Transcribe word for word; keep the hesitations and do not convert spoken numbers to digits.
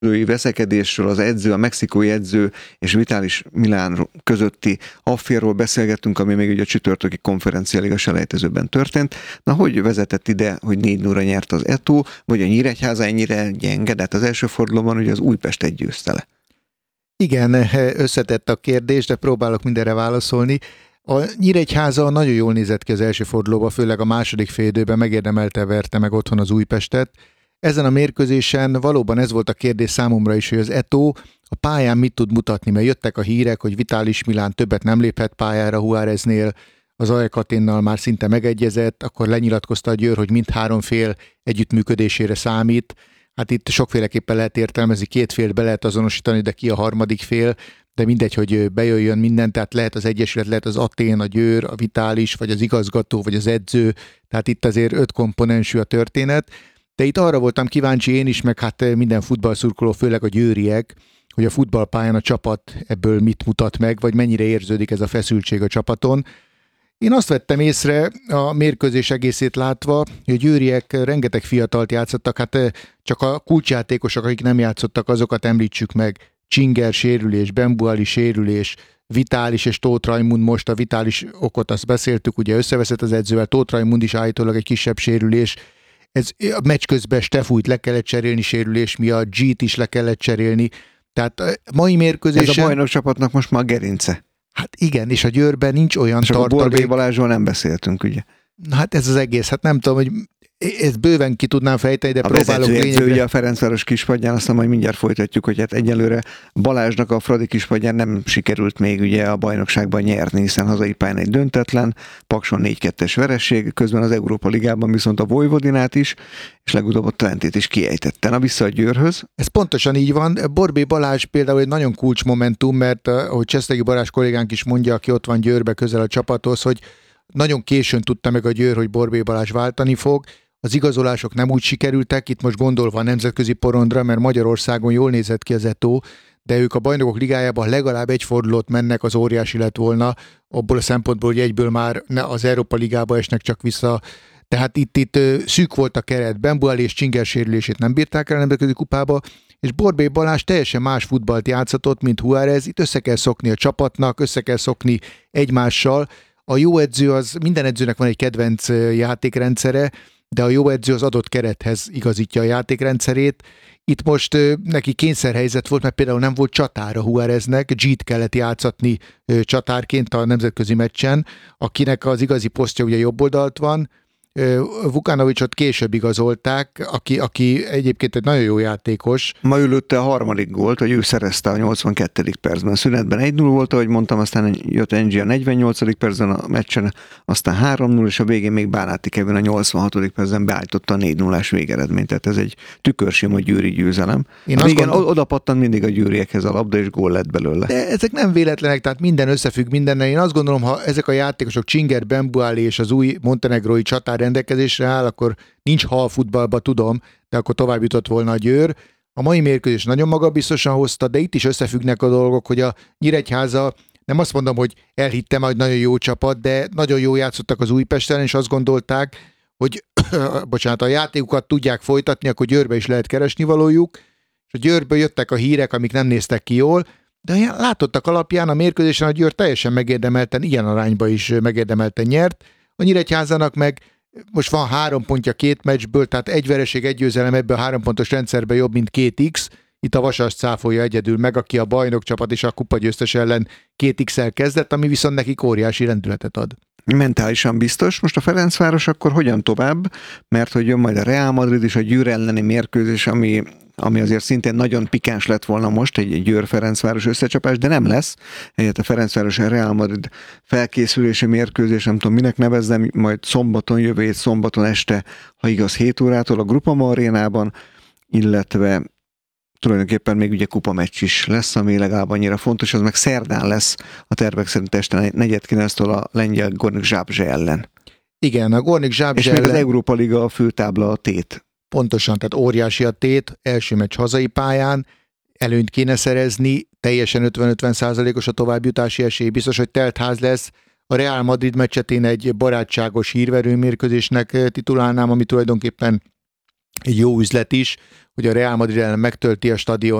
veszekedésről, az edző, a mexikói edző és Vitalis Milán közötti afférról beszélgettünk, ami még ugye a csütörtöki konferenciáliga selejtezőben történt. Na, hogy vezetett ide, hogy négy nulla nyert az Eto, vagy a Nyíregyháza ennyire gyenge, de hát az első fordulóban ugye az Újpestet győzte le. Igen, összetett a kérdés, de próbálok mindenre válaszolni. A Nyíregyháza nagyon jól nézett ki az első fordulóban, főleg a második félidőben megérdemelte, verte meg otthon az Újpestet. Ezen a mérkőzésen valóban ez volt a kérdés számomra is, hogy az Eto a pályán mit tud mutatni, mert jöttek a hírek, hogy Vitalis Milán többet nem léphet pályára Juáreznél, az Alcatinnal már szinte megegyezett, akkor lenyilatkozta a Győr, hogy mindhárom fél együttműködésére számít. Hát itt sokféleképpen lehet értelmezni, két félt be lehet azonosítani, de ki a harmadik fél, de mindegy, hogy bejöjjön minden, tehát lehet az Egyesület, lehet az Athén, a Győr, a Vitalis, vagy az igazgató, vagy az edző, tehát itt azért öt komponensű a történet. De itt arra voltam kíváncsi én is, meg hát minden futballszurkoló, főleg a győriek, hogy a futballpályán a csapat ebből mit mutat meg, vagy mennyire érződik ez a feszültség a csapaton. Én azt vettem észre a mérkőzés egészét látva, hogy a győriek rengeteg fiatalt játszottak, hát csak a kulcsjátékosok, akik nem játszottak, azokat említsük meg. Csinger sérülés, Bembuali sérülés, Vitalis és Tóth Raimund, most a Vitalis okot azt beszéltük, ugye összeveszett az edzővel, Tóth Raimund is állítólag egy kisebb sérülés. Ez a meccs közben Stefújt le kellett cserélni sérülés miatt, G-t is le kellett cserélni. Tehát a mai mérkőzésen... Ez a bajnok csapatnak most már gerince. Hát igen, és a Győrben nincs olyan Csak tartalék. a Borbély Balázsról nem beszéltünk, ugye? Hát ez az egész, hát nem tudom, hogy ezt bőven ki tudnám fejteni, de a próbálok lényegre. Ugye a Ferencváros kispadján, aztán majd mindjárt folytatjuk, hogy hát egyelőre Balázsnak a Fradi kispadján nem sikerült még ugye a bajnokságban nyerni, hiszen hazai pályán egy döntetlen, Pakson négy kettes vereség, közben az Európa Ligában viszont a Vojvodinát is, és legutóbb a Twentét is kiejtette. Na, vissza a Győrhöz. Ez pontosan így van. Borbély Balázs például egy nagyon kulcsmomentum, mert ahogy Csesztegi Balázs kollégánk is mondja, aki ott van Győrbe közel a csapathoz, hogy nagyon későn tudta meg a Győr, hogy Borbély Balázs váltani fog. Az igazolások nem úgy sikerültek, itt most gondolva a nemzetközi porondra, mert Magyarországon jól nézett ki az Eto, de ők a Bajnokok Ligájában legalább egy fordulót mennek, az óriási lett volna, abból a szempontból, hogy egyből már az Európa Ligába esnek csak vissza. Tehát itt, itt szűk volt a keret, Bembuali és Csinger sérülését nem bírták el a nemzetközi kupába, és Borbély Balázs teljesen más futballt játszatott, mint Juárez. Itt össze kell szokni a csapatnak, össze kell szokni egymással. A jó edző, az minden edzőnek van egy kedvenc játékrendszere, de a jó edző az adott kerethez igazítja a játékrendszerét. Itt most ö, neki kényszerhelyzet volt, mert például nem volt csatára Juáreznek, G-t kellett játszatni ö, csatárként a nemzetközi meccsen, akinek az igazi posztja ugye jobb oldalt van. Vukanovicsot később igazolták, aki, aki egyébként egy nagyon jó játékos. Ma ülötte a harmadik gólt, hogy ő szerezte a nyolcvankettedik percben. Szünetben egy null volt, ahogy mondtam, aztán jött en gé a negyvennyolcadik percben a meccsen, aztán három null, és a végén még Bánáti Kevin a nyolcvanhatodik percben beállította a négy nullás végeredményt. Tehát ez egy tükörsima győri győzelem. Én a végén gondol... oda pattan mindig a győriekhez a labda, és gól lett belőle. De ezek nem véletlenek, tehát minden összefügg mindennel. Én azt gondolom, ha ezek a játékosok, Csinger, Bembuali és az új montenegrói csatár rendelkezésre áll, akkor nincs hal futballba, tudom, de akkor tovább jutott volna a Győr. A mai mérkőzés nagyon magabiztosan hozta, de itt is összefüggnek a dolgok, hogy a Nyíregyháza, nem azt mondom, hogy elhittem, hogy nagyon jó csapat, de nagyon jó játszottak az Újpesten, és azt gondolták, hogy bocsánat, a játékukat tudják folytatni, akkor Győrbe is lehet keresni valójuk, és a Győrből jöttek a hírek, amik nem néztek ki jól, de látottak alapján a mérkőzésen a Győr teljesen megérdemelten, ilyen arányba is megérdemelten nyert. A Nyíregyházának meg most van három pontja két meccsből, tehát egy vereség, egy győzelem ebben a három pontos rendszerben jobb, mint két X. Itt a Vasas cáfolja egyedül meg, aki a bajnokcsapat és a kupagyőztes ellen két X-el kezdett, ami viszont nekik óriási lendületet ad. Mentálisan biztos. Most a Ferencváros akkor hogyan tovább? Mert hogy jön majd a Real Madrid és a Győr elleni mérkőzés, ami, ami azért szintén nagyon pikáns lett volna most, egy Győr-Ferencváros összecsapás, de nem lesz. Egyet a Ferencváros a Real Madrid felkészülési mérkőzés, nem tudom minek nevezzem, majd szombaton, jövő hét szombaton este, ha igaz, hét órától a Groupama arénában, illetve tulajdonképpen még ugye kupameccs is lesz, ami legalább annyira fontos, az meg szerdán lesz a tervek szerint este negyed kilenctől a lengyel Gornik Zabrze ellen. Igen, a Gornik Zabrze ellen. És még az Európa Liga a főtábla a tét. Pontosan, tehát óriási a tét, első meccs hazai pályán, előnyt kéne szerezni, teljesen ötven-ötven százalékos a továbbjutási esély, biztos, hogy telt ház lesz. A Real Madrid meccset én egy barátságos hírverő mérkőzésnek titulálnám, ami tulajdonképpen egy jó üzlet is, hogy a Real Madrid ellen megtölti a stadion,